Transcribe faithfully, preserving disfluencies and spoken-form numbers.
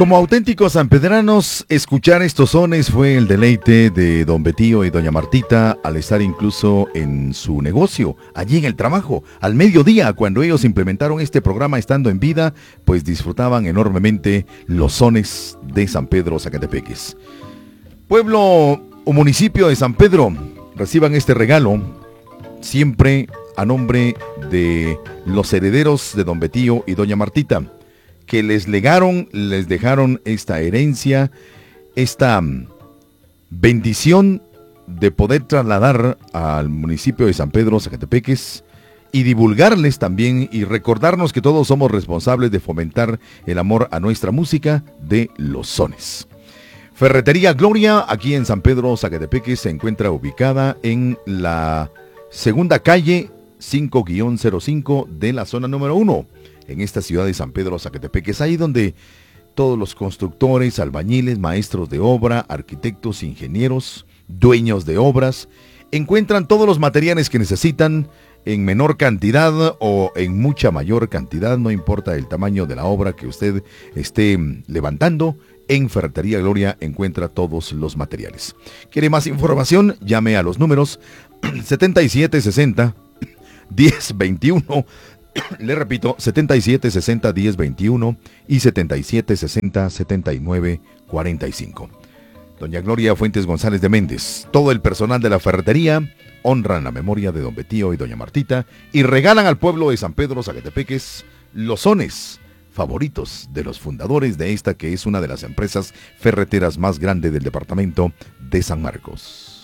Como auténticos sanpedranos, escuchar estos sones fue el deleite de don Betío y doña Martita al estar incluso en su negocio, allí en el trabajo, al mediodía, cuando ellos implementaron este programa estando en vida, pues disfrutaban enormemente los sones de San Pedro Zacatepeques. Pueblo o municipio de San Pedro, reciban este regalo, siempre a nombre de los herederos de don Betío y doña Martita, que les legaron, les dejaron esta herencia, esta bendición de poder trasladar al municipio de San Pedro Zacatepeques y divulgarles también y recordarnos que todos somos responsables de fomentar el amor a nuestra música de los sones. Ferretería Gloria, aquí en San Pedro Zacatepeques, se encuentra ubicada en la segunda calle cinco guión cero cinco de la zona número uno. En esta ciudad de San Pedro Zacatepeques, ahí donde todos los constructores, albañiles, maestros de obra, arquitectos, ingenieros, dueños de obras, encuentran todos los materiales que necesitan en menor cantidad o en mucha mayor cantidad, no importa el tamaño de la obra que usted esté levantando, en Ferretería Gloria encuentra todos los materiales. ¿Quiere más información? Llame a los números setenta y siete sesenta diez veintiuno. Le repito, setenta y siete sesenta diez veintiuno y setenta y siete sesenta setenta y nueve cuarenta y cinco. Doña Gloria Fuentes González de Méndez, todo el personal de la ferretería honran la memoria de don Betío y doña Martita y regalan al pueblo de San Pedro Zacatepeques los sones favoritos de los fundadores de esta que es una de las empresas ferreteras más grandes del departamento de San Marcos.